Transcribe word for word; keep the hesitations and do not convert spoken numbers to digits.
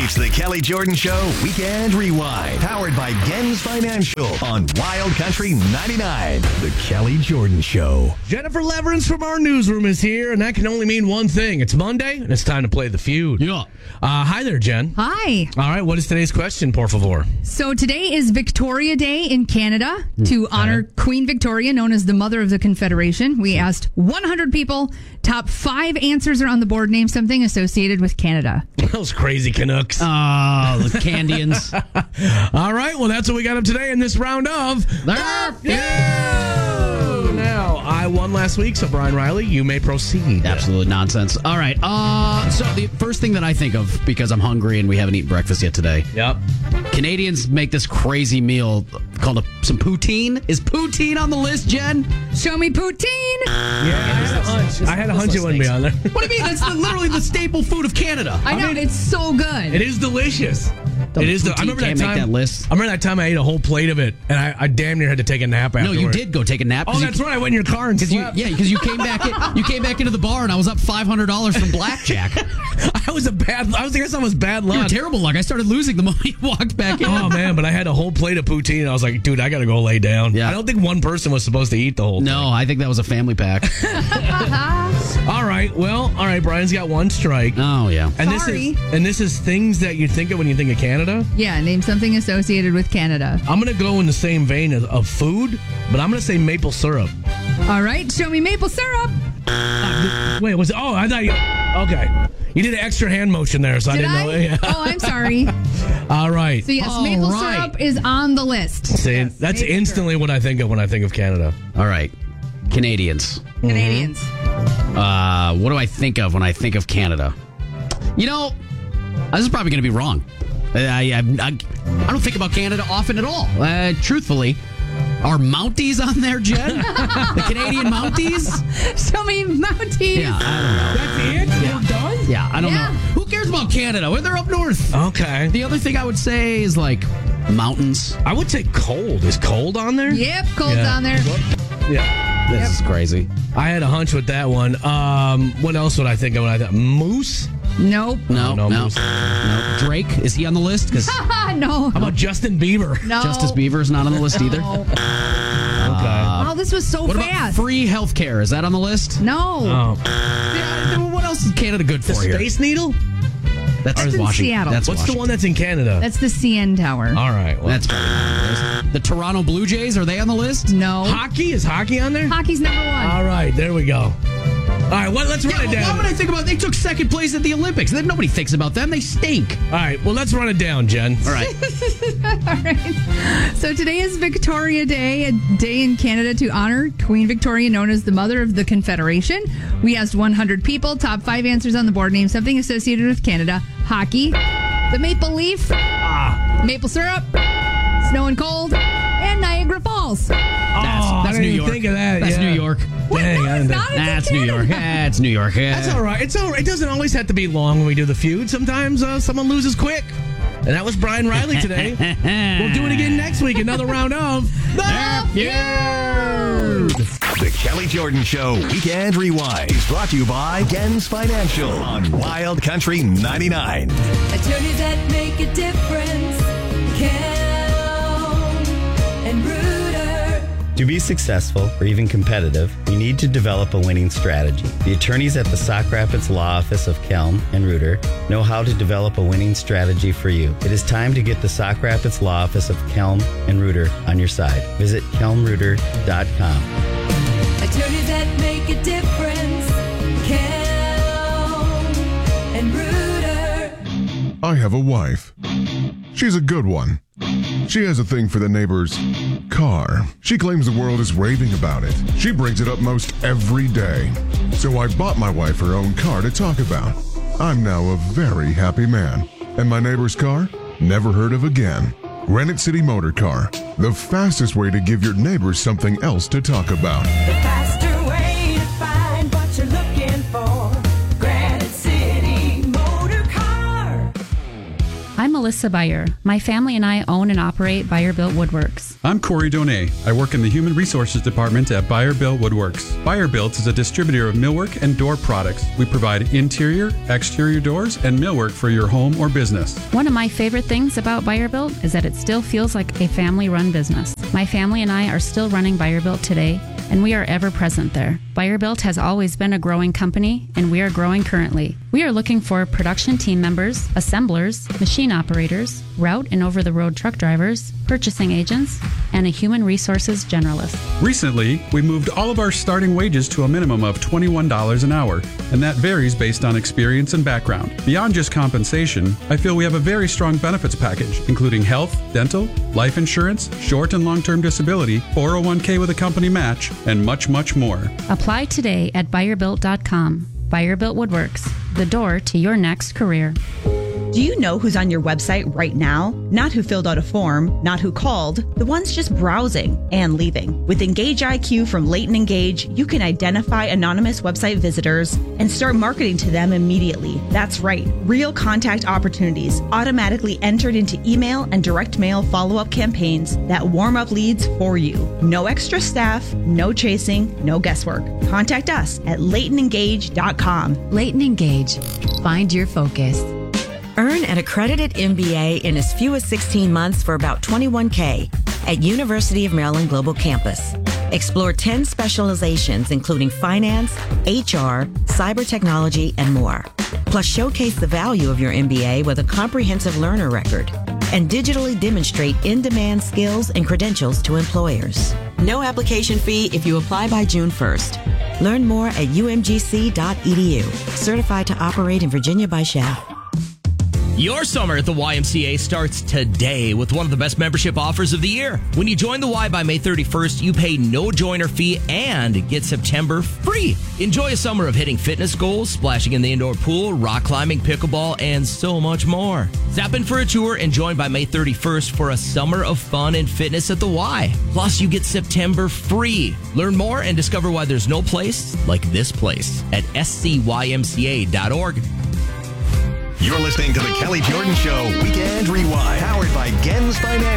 It's the Kelly Jordan Show Weekend Rewind, powered by Gens Financial on Wild Country ninety-nine. The Kelly Jordan Show. Jennifer Leverance from our newsroom is here, and that can only mean one thing. It's Monday, and it's time to play the feud. Yeah. Uh, hi there, Jen. Hi. All right, what is today's question, por favor? So today is Victoria Day in Canada to honor Queen Victoria, known as the Mother of the Confederation. We asked one hundred people. Top five answers are on the board. Name something associated with Canada. Those crazy Canucks. Oh, the Candians. All right, well, that's what we got up today in this round of The Feud. Now, I won last week, so Brian Riley, you may proceed. Absolute nonsense. All right. Uh, so the first thing that I think of, because I'm hungry and we haven't eaten breakfast yet today, Yep. Canadians make this crazy meal called a, some poutine. Is poutine on the list, Jen? Show me poutine. Yeah, I had a hunch. I had a hunch it wouldn't be on there. What do you mean? That's the, literally the staple food of Canada. I know, mean, it's so good. It is delicious. The it is. The, I poutine remember that can't time. make that list. I remember that time I ate a whole plate of it, and I, I damn near had to take a nap No, afterward. you did go take a nap. Oh, 'cause that's you, right. I went in your car and Because you, slept. yeah, because you came back. In, you came back into the bar, and I was up five hundred dollars from blackjack. I was a bad. I was. I guess I was bad You were luck. terrible luck. I started losing the moment you walked back in. Oh man, but I had a whole plate of poutine. And I was like, dude, I gotta go lay down. Yeah. I don't think one person was supposed to eat the whole No, I think that was a family pack. thing. All right. Well, all right. Brian's got one strike. Oh yeah. And Sorry. this is and this is things that you think of when you think of Canada. Yeah, name something associated with Canada. I'm gonna go in the same vein of, of food, but I'm gonna say maple syrup. All right, show me maple syrup. Wait, was it? Oh, I thought you. Okay, you did an extra hand motion there, so Did I I? didn't know. Yeah. Oh, I'm sorry. All right. So yes, All maple right. syrup is on the list. See, Yes, that's maple instantly what I think of when I think of Canada. All right. Canadians. syrup. Canadians. Uh, what do I think of when I think of Canada? You know, this is probably going to be wrong. I, I, I, I don't think about Canada often at all. Uh, truthfully, are Mounties on there, Jen? The Canadian Mounties? Show me Mounties. Yeah, I That's it. You're done. don't know. Yeah, I don't Yeah. know. Who cares about Canada? Well, they're up north. Okay. The other thing I would say is like mountains. I would say cold. Is cold on there? Yep, cold's Yeah. on there. Yeah. This is crazy. I had a hunch with that one. Um, what else would I think of when I thought moose? Nope. No, no, no, moose. no. Drake, is he on the list? Because no. How about Justin Bieber? No. Justice Bieber's not on the list either. No. Okay. Oh, this was so What about fast. free health care? Is that on the list? no. Oh. Yeah, what else is Canada good The for here? Space Needle? That's, That's in Washington. Seattle. That's What's Washington. the one that's in Canada? That's the C N Tower. All right. Well, That's probably not on the list. The Toronto Blue Jays, are they on the list? No. hockey? Is hockey on there? Hockey's number one. All right. There we go. All right. Well, let's run Yeah, it well, down. why would I think about? They took second place at the Olympics. Then nobody thinks about them. They stink. All right. Well, let's run it down, Jen. All right. All right. So today is Victoria Day, a day in Canada to honor Queen Victoria, known as the Mother of the Confederation. We asked one hundred people. Top five answers on the board. Name something associated with Canada. Hockey, the maple leaf, maple syrup, snow and cold, and Niagara Falls. Oh, That's, I that's didn't New even York. think of that. That's yeah. New York. Dang, No, I it's didn't- not. It's in That's New York. Canada. Yeah, it's New York. Yeah. That's all right. It's all right. It doesn't always have to be long when we do the feud. Sometimes uh, someone loses quick. And that was Brian Riley today. We'll do it again next week. Another round of The Feud. The Kelly Jordan Show Weekend Rewind is brought to you by Gens Financial on Wild Country ninety-nine. Attorneys that make a difference. Kelm and Reuter. To be successful or even competitive, you need to develop a winning strategy. The attorneys at the Sauk Rapids Law Office of Kelm and Reuter know how to develop a winning strategy for you. It is time to get the Sauk Rapids Law Office of Kelm and Reuter on your side. Visit kelm reuter dot com. Attorneys that make a difference. Kelm and Reuter. I have a wife. She's a good one. She has a thing for the neighbor's car. She claims the world is raving about it. She brings it up most every day. So I bought my wife her own car to talk about. I'm now a very happy man. And my neighbor's car? Never heard of again. Granite City Motor Car. The fastest way to give your neighbors something else to talk about. The faster way to find what you're looking for. Granite City Motor Car. I'm Melissa Beyer. My family and I own and operate Beyer Built Woodworks. I'm Corey Donay. I work in the Human Resources Department at Beyer Built Woodworks. Beyer Built is a distributor of millwork and door products. We provide interior, exterior doors, and millwork for your home or business. One of my favorite things about Beyer Built is that it still feels like a family-run business. My family and I are still running Beyer Built today, and we are ever present there. Beyer Built has always been a growing company, and we are growing currently. We are looking for production team members, assemblers, machine operators, route and over-the-road truck drivers, purchasing agents, and a human resources generalist. Recently, we moved all of our starting wages to a minimum of twenty-one dollars an hour, and that varies based on experience and background. Beyond just compensation, I feel we have a very strong benefits package, including health, dental, life insurance, short and long-term disability, four oh one k with a company match, and much, much more. Apply today at Beyer Built dot com. Beyer Built Woodworks, the door to your next career. Do you know who's on your website right now? Not who filled out a form, not who called, the ones just browsing and leaving. With Engage I Q from Leighton Engage, you can identify anonymous website visitors and start marketing to them immediately. That's right, real contact opportunities automatically entered into email and direct mail follow-up campaigns that warm up leads for you. No extra staff, no chasing, no guesswork. Contact us at Leighton Engage dot com. Leighton Engage. Find your focus. Earn an accredited M B A in as few as sixteen months for about twenty-one thousand dollars at University of Maryland Global Campus. Explore ten specializations including finance, H R, cyber technology, and more. Plus, showcase the value of your M B A with a comprehensive learner record and digitally demonstrate in-demand skills and credentials to employers. No application fee if you apply by June first. Learn more at U M G C dot E D U. Certified to operate in Virginia by S H A. Your summer at the Y M C A starts today with one of the best membership offers of the year. When you join the Y by May thirty-first, you pay no joiner fee and get September free. Enjoy a summer of hitting fitness goals, splashing in the indoor pool, rock climbing, pickleball, and so much more. Zap in for a tour and join by May thirty-first for a summer of fun and fitness at the Y. Plus, you get September free. Learn more and discover why there's no place like this place at S C Y M C A dot org. You're listening to the Kelly Jordan Show Weekend Rewind, powered by Gens Financial.